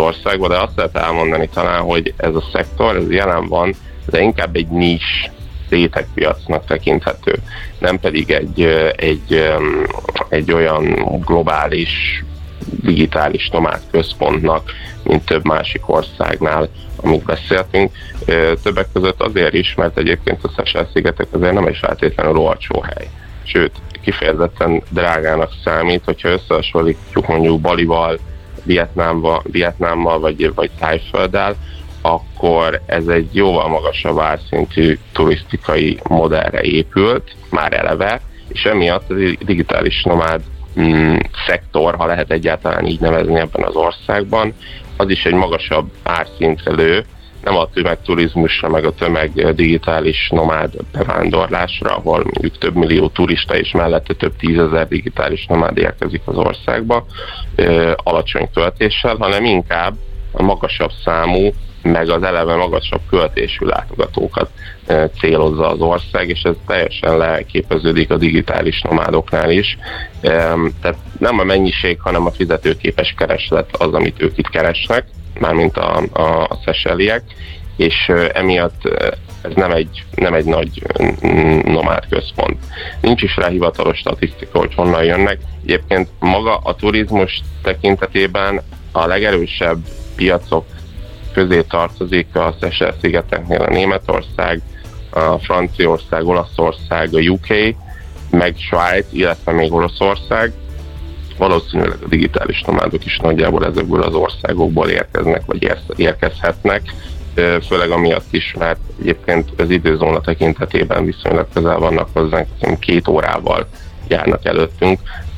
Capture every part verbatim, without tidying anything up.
országba, de azt lehet elmondani talán, hogy ez a szektor, ez jelen van, de inkább egy nis rétegpiacnak tekinthető, nem pedig egy, egy, egy olyan globális digitális nomád központnak, mint több másik országnál, amit beszéltünk. Többek között azért is, mert egyébként a Seychelle-szigetek azért nem egy feltétlenül olcsó hely. Sőt, kifejezetten drágának számít, hogyha összehasonlítjuk mondjuk Balival, Vietnámmal, Vietnámmal vagy, vagy Tájfölddel, akkor ez egy jóval magasabb árszintű turisztikai modellre épült, már eleve, és emiatt a digitális nomád mm, szektor, ha lehet egyáltalán így nevezni ebben az országban, az is egy magasabb árszintre lő, nem a tömegturizmusra, meg a tömeg digitális nomád bevándorlásra, ahol mondjuk több millió turista és mellette több tízezer digitális nomád érkezik az országba ö, alacsony költéssel, hanem inkább a magasabb számú, meg az eleve magasabb költésű látogatókat ö, célozza az ország, és ez teljesen leképeződik a digitális nomádoknál is. Ö, tehát nem a mennyiség, hanem a fizetőképes kereslet az, amit ők itt keresnek, mármint a, a, a Seychelle-iek, és uh, emiatt uh, ez nem egy, nem egy nagy um, nomád központ. Nincs is rá hivatalos statisztika, hogy honnan jönnek. Egyébként maga a turizmus tekintetében a legerősebb piacok közé tartozik a Seychelle-szigeteknél a Németország, a Franciaország, Olaszország, a U K, meg Svájc, illetve még Oroszország. Valószínűleg a digitális nomádok is nagyjából ezekből az országokból érkeznek, vagy érkezhetnek, főleg amiatt is, mert egyébként az időzóna tekintetében viszonylag közel vannak hozzánk, két órával járnak előttünk,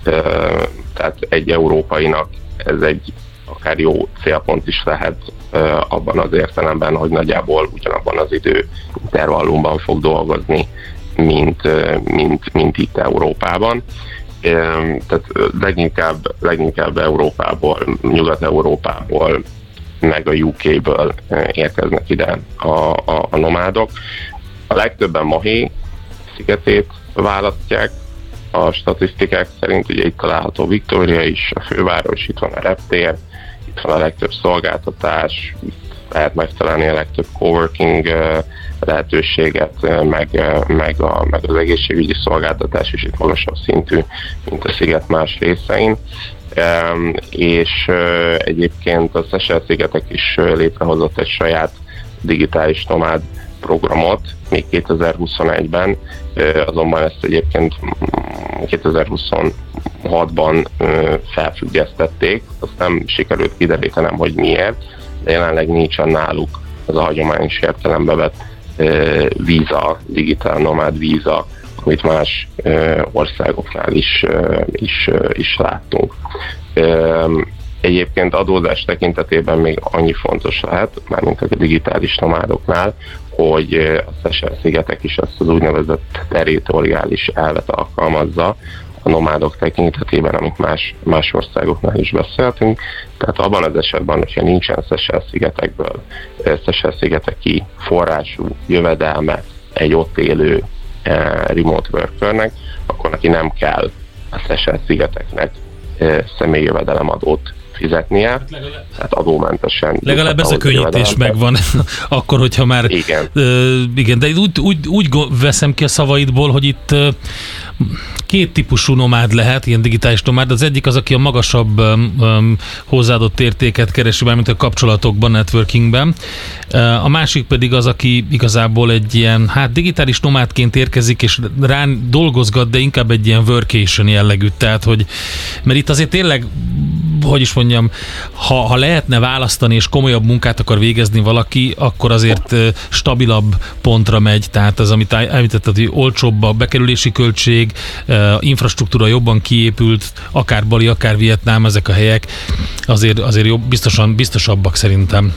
tehát egy európainak ez egy akár jó célpont is lehet abban az értelemben, hogy nagyjából ugyanabban az idő intervallumban fog dolgozni, mint, mint, mint itt Európában. Tehát leginkább, leginkább Európából, Nyugat-Európából, meg a U K-ből érkeznek ide a, a, a nomádok. A legtöbben Mahé szigetét választják, a statisztikák szerint ugye itt található Victoria is, a főváros, itt van a reptér, itt van a legtöbb szolgáltatás, lehet megtalálni a legtöbb coworking lehetőséget, meg, meg, a, meg az egészségügyi szolgáltatás is itt magasabb szintű, mint a sziget más részein. Um, és uh, egyébként a Seychelle-szigetek is uh, létrehozott egy saját digitális nomád programot még kétezer-huszonegyben, uh, azonban ezt egyébként kétezer-huszonhatban uh, felfüggesztették, azt nem sikerült kiderítenem, hogy miért, de jelenleg nincsen náluk az a hagyományos értelembe vett uh, víza, digitál nomád víza, amit más uh, országoknál is, uh, is, uh, is láttunk. Uh, egyébként adózás tekintetében még annyi fontos lehet, mármint a digitális nomádoknál, hogy uh, a Seychelle-szigetek is ezt az úgynevezett territoriális elvet alkalmazza a nomádok tekintetében, amit más, más országoknál is beszéltünk. Tehát abban az esetben, hogyha nincsen Seychelle-szigetekből, Seychelle-szigeteki forrású jövedelme egy ott élő remote workernek, akkor neki nem kell a Seychelle-szigeteknek személyi jövedelemadót fizetnie, hát legalább, tehát adómentesen. Legalább ez a könnyítés megvan, akkor, hogyha már... Igen. Uh, igen, de úgy, úgy, úgy veszem ki a szavaidból, hogy itt uh, két típusú nomád lehet, ilyen digitális nomád. Az egyik az, aki a magasabb um, hozzáadott értéket keresi, mint a kapcsolatokban, networkingben. Uh, a másik pedig az, aki igazából egy ilyen, hát digitális nomádként érkezik, és rán dolgozgat, de inkább egy ilyen workation jellegű. Tehát, hogy, mert itt azért tényleg, hogy is mondjam, ha, ha lehetne választani, és komolyabb munkát akar végezni valaki, akkor azért uh, stabilabb pontra megy. Tehát az, amit említetted, hogy olcsóbb a bekerülési költség, uh, infrastruktúra jobban kiépült, akár Bali, akár Vietnám, ezek a helyek azért, azért jobb, biztosan, biztosabbak szerintem.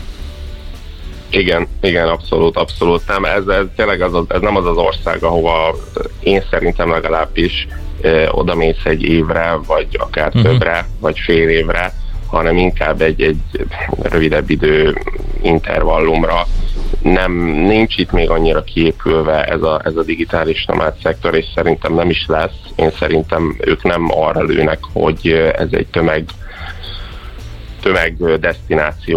Igen, igen, abszolút, abszolút nem. Ez, ez tényleg az, ez nem az az ország, ahova én szerintem legalábbis eh, odamész egy évre, vagy akár uh-huh. többre, vagy fél évre, hanem inkább egy, egy rövidebb idő intervallumra. Nem, nincs itt még annyira kiépülve ez a, ez a digitális nomád szektor, és szerintem nem is lesz. Én szerintem ők nem arra lőnek, hogy ez egy tömeg tömegdesztináció